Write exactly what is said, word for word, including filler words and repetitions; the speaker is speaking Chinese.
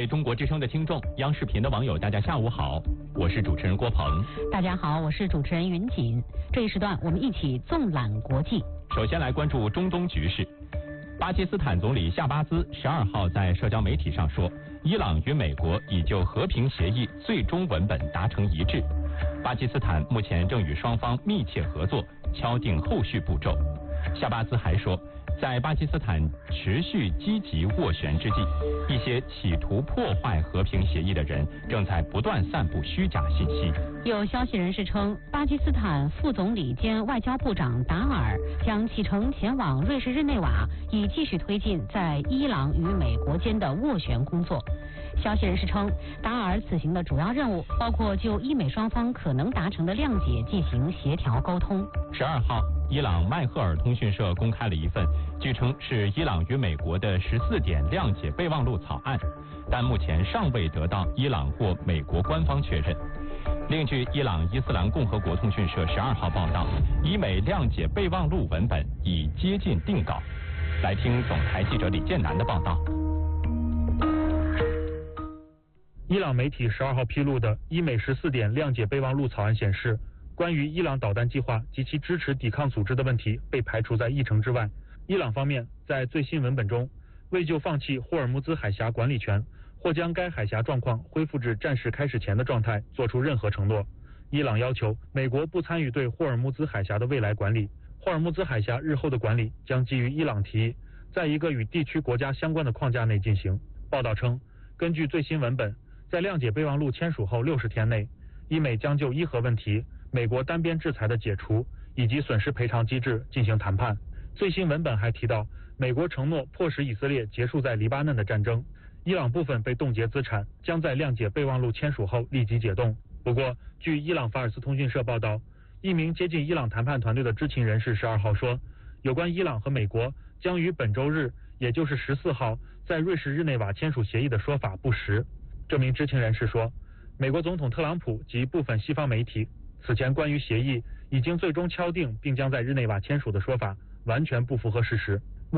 位中国之声的听众，央视频的网友，大家下午好，我是主持人郭鹏。 大家好，我是主持人云锦。这一时段我们一起纵览国际。 首先来关注中东局势。巴基斯坦总理夏巴兹十二号在社交媒体上说，伊朗与美国已就和平协议最终文本达成一致，巴基斯坦目前正与双方密切合作，敲定后续步骤。夏巴兹还说，在巴基斯坦持续积极斡旋之际，一些企图破坏和平协议的人正在不断散布虚假信息。 有消息人士称，巴基斯坦副总理兼外交部长达尔将启程前往瑞士日内瓦，以继续推进在伊朗与美国间的斡旋工作。消息人士称，达尔此行的主要任务包括就伊美双方可能达成的谅解进行协调沟通。 十二号，伊朗迈赫尔通讯社公开了一份据称是伊朗与美国的十四点谅解备忘录草案，但目前尚未得到伊朗或美国官方确认。另据伊朗伊斯兰共和国通讯社十二号报道，伊美谅解备忘录文本已接近定稿。来听总台记者李建南的报道。 伊朗媒体十二号披露的伊美十四点谅解备忘录草案显示，关于伊朗导弹计划及其支持抵抗组织的问题被排除在议程之外。伊朗方面在最新文本中未就放弃霍尔木兹海峡管理权或将该海峡状况恢复至战事开始前的状态做出任何承诺。伊朗要求美国不参与对霍尔木兹海峡的未来管理，霍尔木兹海峡日后的管理将基于伊朗提议，在一个与地区国家相关的框架内进行。报道称，根据最新文本，在谅解备忘录签署后六十天内，伊美将就伊核问题、美国单边制裁的解除以及损失赔偿机制进行谈判。最新文本还提到，美国承诺迫使以色列结束在黎巴嫩的战争，伊朗部分被冻结资产将在谅解备忘录签署后立即解冻。不过，据伊朗法尔斯通讯社报道，一名接近伊朗谈判团队的知情人士十二号说，有关伊朗和美国将于本周日，也就是十四号在瑞士日内瓦签署协议的说法不实。这名知情人士说，美国总统特朗普及部分西方媒体此前关于协议已经最终敲定并将在日内瓦签署的说法完全不符合事实。